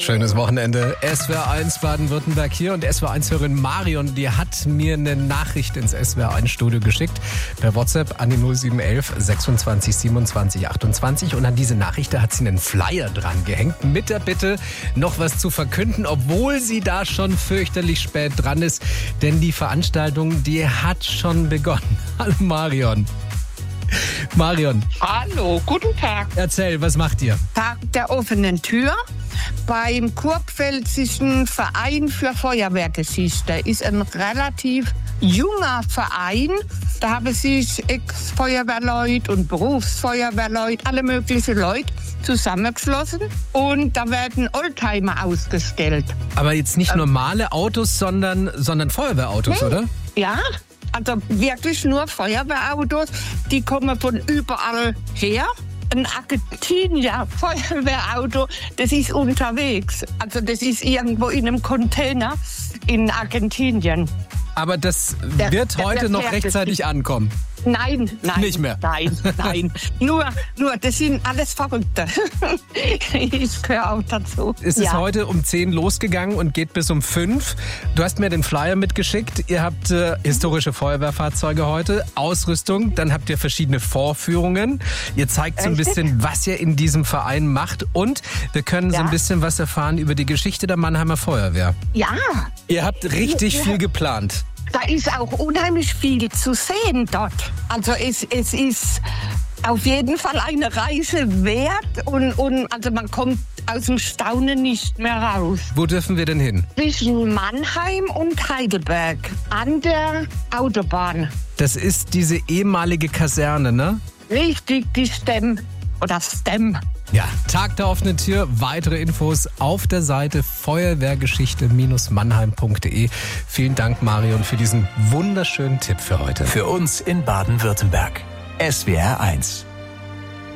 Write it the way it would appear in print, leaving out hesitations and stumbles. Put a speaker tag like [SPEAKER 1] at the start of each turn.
[SPEAKER 1] Schönes Wochenende. SWR1 Baden-Württemberg hier und SWR1-Hörerin Marion, die hat mir eine Nachricht ins SWR1-Studio geschickt. Per WhatsApp an die 0711 26 27 28 und an diese Nachricht, da hat sie einen Flyer dran gehängt mit der Bitte, noch was zu verkünden, obwohl sie da schon fürchterlich spät dran ist, denn die Veranstaltung, die hat schon begonnen. Hallo Marion. Marion.
[SPEAKER 2] Hallo, guten Tag.
[SPEAKER 1] Erzähl, was macht ihr?
[SPEAKER 2] Tag der offenen Tür beim Kurpfälzischen Verein für Feuerwehrgeschichte. Ist ein relativ junger Verein. Da haben sich Ex-Feuerwehrleute und Berufsfeuerwehrleute, alle möglichen Leute zusammengeschlossen. Und da werden Oldtimer ausgestellt.
[SPEAKER 1] Aber jetzt nicht normale Autos, sondern Feuerwehrautos, oder?
[SPEAKER 2] Ja. Also wirklich nur Feuerwehrautos, die kommen von überall her. Ein Argentinier Feuerwehrauto, das ist unterwegs. Also das ist irgendwo in einem Container in Argentinien.
[SPEAKER 1] Aber das wird heute noch rechtzeitig ankommen.
[SPEAKER 2] Nein.
[SPEAKER 1] Nicht mehr.
[SPEAKER 2] Nein. Nur, das sind alles Verrückte. Ich gehöre auch dazu.
[SPEAKER 1] Es ist heute um 10 losgegangen und geht bis um 5. Du hast mir den Flyer mitgeschickt. Ihr habt historische Feuerwehrfahrzeuge heute, Ausrüstung, dann habt ihr verschiedene Vorführungen. Ihr zeigt so ein bisschen, was ihr in diesem Verein macht und wir können so ein bisschen was erfahren über die Geschichte der Mannheimer Feuerwehr.
[SPEAKER 2] Ja.
[SPEAKER 1] Ihr habt richtig viel geplant.
[SPEAKER 2] Da ist auch unheimlich viel zu sehen dort. Also es ist auf jeden Fall eine Reise wert und also man kommt aus dem Staunen nicht mehr raus.
[SPEAKER 1] Wo dürfen wir denn hin?
[SPEAKER 2] Zwischen Mannheim und Heidelberg an der Autobahn.
[SPEAKER 1] Das ist diese ehemalige Kaserne, ne?
[SPEAKER 2] Richtig, die STEM.
[SPEAKER 1] Ja, Tag der offenen Tür. Weitere Infos auf der Seite feuerwehrgeschichte-mannheim.de. Vielen Dank, Marion, für diesen wunderschönen Tipp für heute.
[SPEAKER 3] Für uns in Baden-Württemberg. SWR1.